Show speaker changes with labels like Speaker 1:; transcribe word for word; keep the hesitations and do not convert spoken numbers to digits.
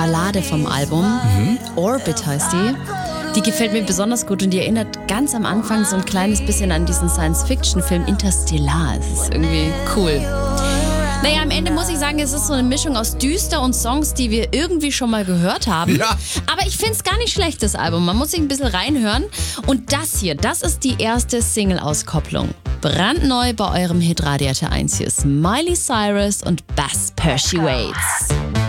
Speaker 1: Ballade vom Album. Mhm. Orbit heißt die. Die gefällt mir besonders gut und die erinnert ganz am Anfang so ein kleines bisschen an diesen Science-Fiction-Film Interstellar. Es ist irgendwie cool. Naja, am Ende muss ich sagen, es ist so eine Mischung aus düster und Songs, die wir irgendwie schon mal gehört haben.
Speaker 2: Ja.
Speaker 1: Aber ich finde es gar nicht schlecht, das Album. Man muss sich ein bisschen reinhören. Und das hier, das ist die erste Single-Auskopplung. Brandneu bei eurem Hit Radio eins. Hier ist Miley Cyrus und Bass Persuades.